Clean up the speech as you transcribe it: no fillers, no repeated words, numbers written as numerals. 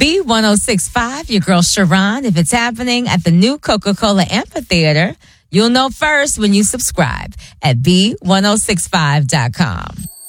B1065, your girl Sharon. If it's happening at the new Coca-Cola Amphitheater, you'll know first when you subscribe at B1065.com.